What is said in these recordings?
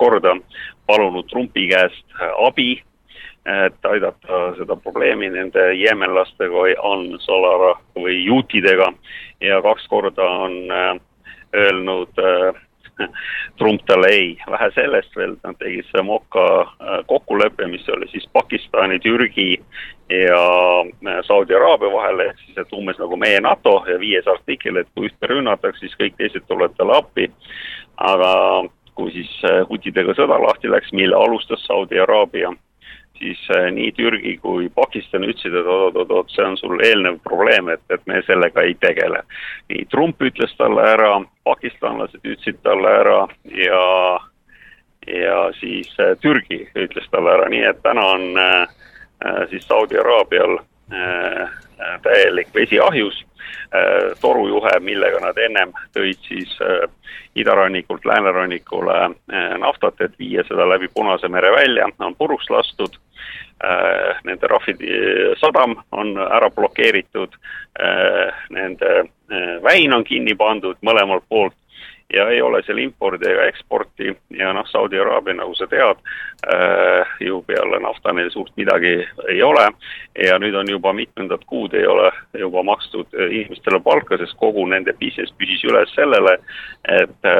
korda palunud Trumpi käest abi, et aidata seda probleemi nende jeemenlastega või Al-Salara või juutidega ja 2 korda on öelnud Trump talle ei. Vähe sellest veel, nad tegid see Mokka kokkulepe, mis oli siis Pakistani, Türgi ja Saudi Araabia vahel, ehk siis et umbes nagu meie NATO ja 5. artikkel, et kui ühte rünnatakse, siis kõik teised tulevad talle appi. Aga kui siis hutidega sõda lahti läks, mille alustas Saudi Araabia, siis nii Türgi kui Pakistan ütlesid, et see on sul eelnev probleem, et me sellega ei tegele. Nii Trump ütles talle ära, pakistanlased ütlesid talle ära ja siis Türgi ütles talle ära. Nii et täna on siis Saudi Araabial täielik vesi ahjus, torujuhe, millega nad ennem tõid siis idarannikult läänerannikule naftat, et viia seda läbi Punase mere välja, on puruks lastud, nende Rafidi sadam on ära blokeeritud, nende väin on kinni pandud mõlemalt poolt ja ei ole seal impordi ega eksporti ja Saudi Araabia, nagu sa tead, ju peale nafta neil suurt midagi ei ole ja nüüd on juba mitmendat kuud ei ole juba makstud inimestele palka, sest kogu nende business püsis üles sellele, et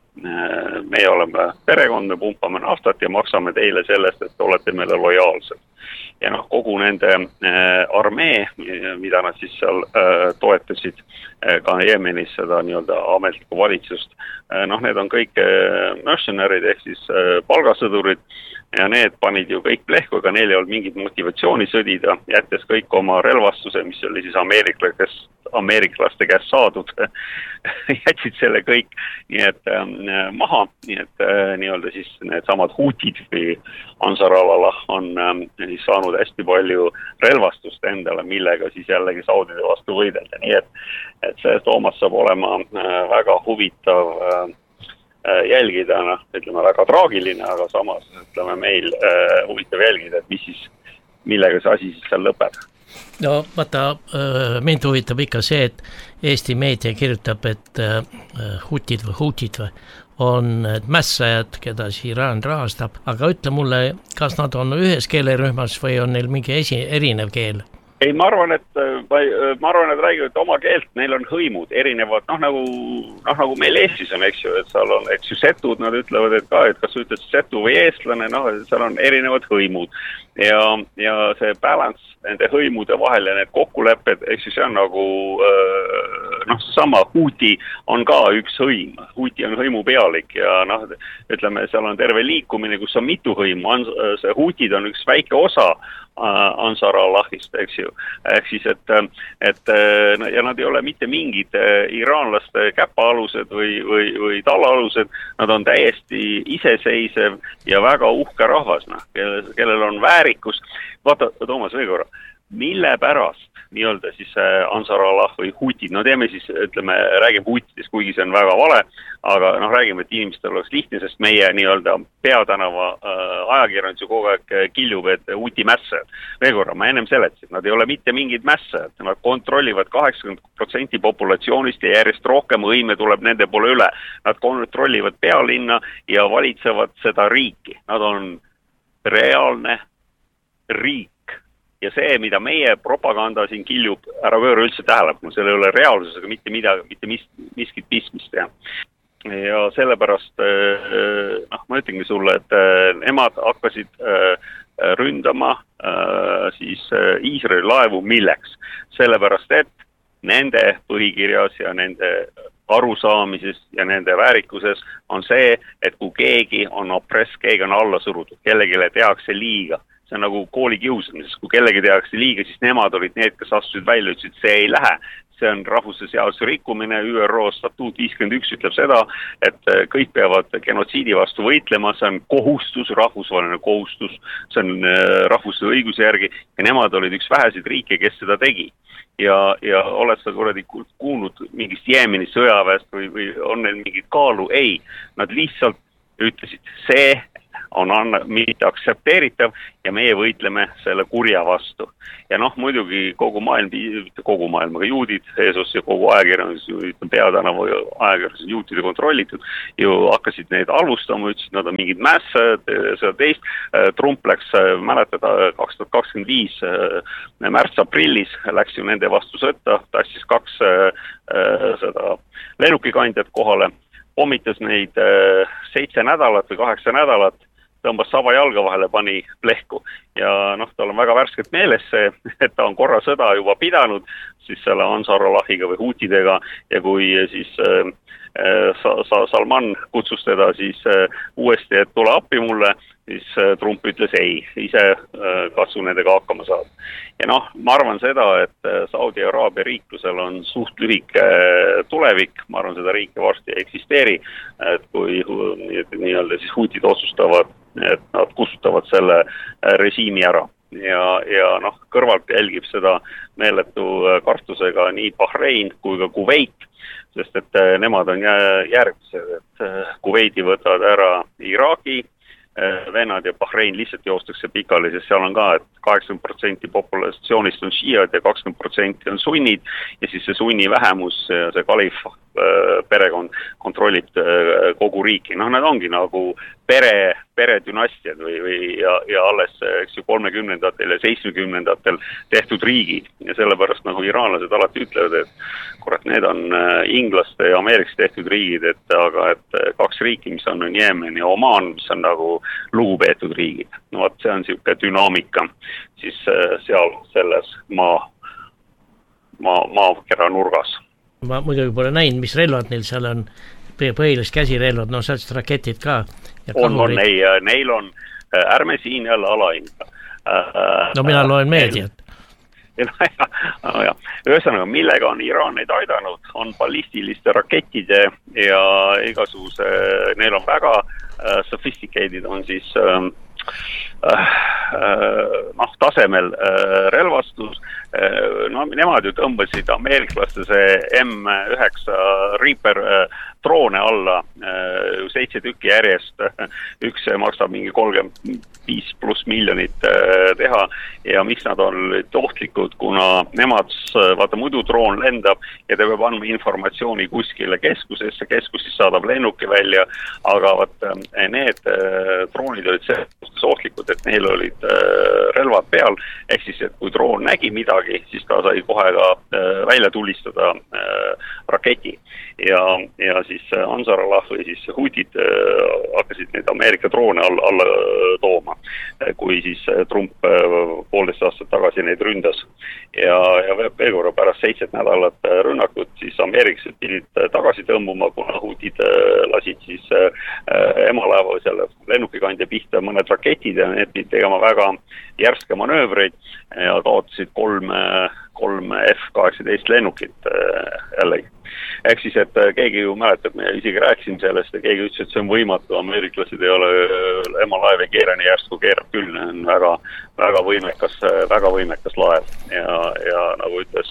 meie oleme perekond, me pumpame naftat ja maksame teile sellest, et olete meile lojaalsed. Ja kogu nende armee, mida nad siis seal toetasid ka Jeemenis seda nii-öelda ametlikku valitsust, need on kõik mercenarid ehk siis palgasõdurid ja need panid ju kõik plehku, ega neil ei olnud mingit motivatsiooni sõdida, jättes kõik oma relvastuse, mis oli siis ameeriklaste käest saadud, jätsid selle kõik nii et maha, nii et nii-öelda siis need samad hutid või Ansar Allah on siis saanud hästi palju relvastust endale, millega siis jällegi Saudide vastu võidelda. Nii et see Toomas saab olema väga huvitav jälgida, ütleme väga traagiline, aga samas ütleme meil huvitav jälgida, et millega see asi siis seal lõpeb. No vaata, mind huvitab ikka see, et Eesti meedia kirjutab, et hutid on mässajad, keda Iraan rahastab, aga ütle mulle, kas nad on ühes keelerühmas või on neil mingi erinev keel? Ei, ma arvan, et räägivad oma keelt, neil on hõimud erinevad, nagu meil Eestis on, eks ju, et seal on, eks ju, setud, nad ütlevad, et kas sa ütled setu või eestlane, seal on erinevad hõimud ja see balance nende hõimude vahel ja need kokkulepped, eks ju, see on nagu, sama huti on ka üks hõim, huti on hõimu pealik ja ütleme, seal on terve liikumine, kus on mitu hõimu, see hutid on üks väike osa Ansar Allahist, eks ju. Ehk siis, et ja nad ei ole mitte mingid iraanlaste käpaalused või talaalused, nad on täiesti iseseisev ja väga uhke rahvas, kellel on väärikus. Vaata, Toomas, veel korra, mille pärast nii-öelda siis Ansar Allah või hutid, teeme siis, ütleme, räägime hutidest, kuigi see on väga vale, aga räägime, et inimestel oleks lihtne, sest meie nii-öelda peatänava ajakirjandus kogu aeg kiljub, et hutimässajad. Veel korra, ma ennem seletasin, nad ei ole mitte mingid mässajad, nad kontrollivad 80% populatsioonist ja järjest rohkem õime tuleb nende poole üle. Nad kontrollivad pealinna ja valitsevad seda riiki. Nad on reaalne riik. Ja see, mida meie propaganda siin kiljub, ära pööra üldse tähelepanu, seal ei ole reaalsusega mitte miskit pistmist teha. Ja sellepärast, ma ütlengi sulle, et nemad hakkasid ründama siis Iisraeli laevu milleks. Sellepärast, et nende põhikirjas ja nende arusaamises ja nende väärikuses on see, et kui keegi on keegi on alla surutud, kellegile tehakse liiga. See on nagu kooli kiusamises, kui kellegi tehakse liiga, siis nemad olid need, kes astusid välja, ütlesid, see ei lähe. See on rahvuse seaduse rikkumine, ÜRO statuut 51 ütleb seda, et kõik peavad genotsiidi vastu võitlema, see on kohustus, rahvusvaheline kohustus, see on rahvuse õiguse järgi ja nemad olid üks väheseid riike, kes seda tegi. Ja oled sa kuulnud mingist Jeemeni sõjaväest või on neil mingit kaalu? Ei, nad lihtsalt ütlesid, see on mitte aktsepteeritav ja meie võitleme selle kurja vastu. Ja noh, muidugi kogu maailm, aga juudid, Eesos ja kogu ajakirjandus, peatänava ajakirjandus juutide kontrollitud, ju hakkasid neid alustama, ütlesid, nad on mingid mässad, seda teist. Trump läks, mäletada, 2025 märts-aprillis läks ju nende vastu sõtta, tassis 2 seda lennukikandjat kohale, pommitas neid 7 nädalat või 8 nädalat, tõmbas saba jalga vahele, pani plehku. Ja noh, tal on väga värskelt meeles see, et ta on korra sõda juba pidanud, siis selle Ansar Allahiga või huutidega ja kui siis Salman kutsus teda siis uuesti, et tule appi mulle, siis Trump ütles ei, ise katsu nendega hakkama saada. Ja noh, ma arvan seda, et Saudi Araabia riiklusel on suht lühike tulevik, ma arvan seda riiki varsti ei eksisteeri, et kui nii-öelda siis huutid otsustavad, et nad kustutavad selle režiimi ära. Ja noh, kõrvalt jälgib seda meeletu kartusega nii Bahrein kui ka Kuveit, sest et nemad on järgmised, et Kuveidi võtavad ära Iraagi, Venad ja Bahrein lihtsalt joostakse pikali, sest seal on ka, et 80% populatsioonist on šiiad ja 20% on sunnid ja siis see sunni vähemus, see kalif perekond kontrollib kogu riiki. Noh, need ongi nagu peredünastiad ja alles 30-ndatel ja 70-ndatel tehtud riigid. Ja sellepärast nagu iraanlased alati ütlevad, et kurat, need on inglaste ja Ameerikas tehtud riigid, aga et 2 riiki, mis on Jeemen ja Oman, mis on nagu lugupeetud riigid. No vaat, see on siuke dünaamika siis seal selles maakera nurgas. Ma muidugi pole näinud, mis relvad neil seal on, põhilist käsirelvad, no sealt raketid ka. Neil on, ärme siin jälle alahinda. No mina loen meediat. Ühesõnaga, millega on Iraan neid aidanud, on ballistiliste rakettide ja igasuguse, neil on väga sophisticated on siis tasemel relvastus. No, nemad ju tõmbasid ameeriklaste see M9 Reaper droone alla 7 tükki järjest. Üks maksab mingi 35+ miljonit teha ja miks nad on ohtlikud, kuna nemad, vaata muidu droon lendab ja ta peab andma informatsiooni kuskile keskusesse, keskus siis saadab lennuki välja, aga vaata need droonid olid selles ohtlikud, et neil olid relvad peal, ehk siis, et kui droon nägi midagi, siis ta sai kohe ka välja tulistada raketi ja siis Ansar Allah või siis huutid hakkasid neid Ameerika droone alla tooma, kui siis Trump 1,5 aastat tagasi neid ründas ja veel korra pärast 7 nädalat rünnakut, siis ameeriklased pidid tagasi tõmbuma, kuna huutid lasid siis emalaeva või selle lennukikandja pihta mõned raketid ja need pidid tegema väga järske manöövreid ja kaotasid 3 F-18 lennukit jällegi. Ehk siis, et keegi ju mäletab, me isegi rääkisime sellest ja keegi ütles, et see on võimatu, ameeriklased ei ole emalaev ei keera nii järsku, keerab küll, on väga võimekas laev ja nagu ütles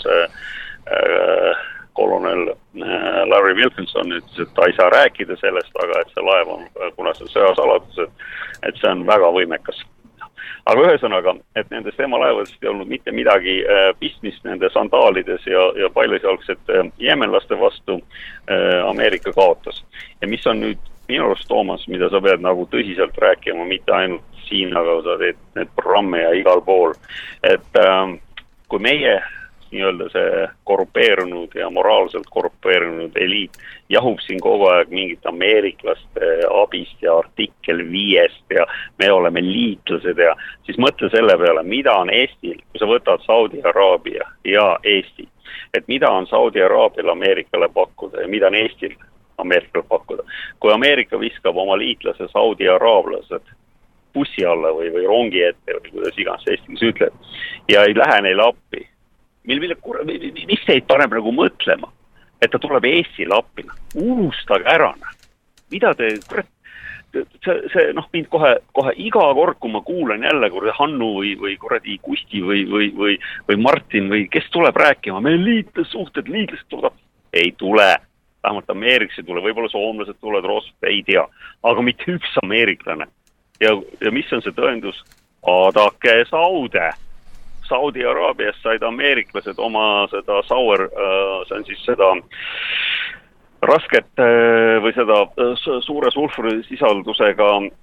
kolonel Larry Wilkinson ütles, et ta ei saa rääkida sellest, aga et see laev on, kuna see sõjasaladus, et see on väga võimekas. Aga ühesõnaga, et nendest emalaevadest ei olnud mitte midagi pistmist nende sandaalides ja paljusjalgsete jeemenlaste vastu Ameerika kaotas. Ja mis on nüüd minu arust, Toomas, mida sa pead nagu tõsiselt rääkima, mitte ainult siin, aga sa teed need programme ja igal pool, et kui meie nii-öelda see korrupeerunud ja moraalselt korrupeerunud eliit jahub siin kogu aeg mingit ameeriklaste abist ja artikkel 5 ja me oleme liitlased ja siis mõtle selle peale, mida on Eestil, kui sa võtad Saudi Araabia ja Eesti, et mida on Saudi Araabial Ameerikale pakkuda ja mida on Eestil Ameerikale pakkuda. Kui Ameerika viskab oma liitlase Saudi araablased bussi alla või rongi ette või kuidas iganes Eestis ütleb ja ei lähe neile appi, mis teid paneb nagu mõtlema, et ta tuleb Eestile appi, unustage ära. Mida te, see mind kohe iga kord, kui ma kuulen jälle Hannu või kuradi Kusti või Martin või kes tuleb rääkima, meil liitlassuhted tuleb, ei tule, vähemalt ameeriklased tule, võib-olla soomlased tulevad, rooslased, ei tea, aga mitte üks ameeriklane ja mis on see tõendus? Vaadake Saude. Saudi Araabias said ameeriklased oma seda sour, see on siis seda rasket või seda suure sulfurisisaldusega